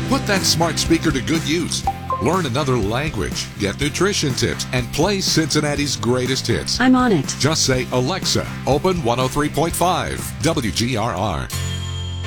Put that smart speaker to good use. Learn another language, get nutrition tips, and play Cincinnati's greatest hits. I'm on it. Just say, Alexa, open 103.5 WGRR.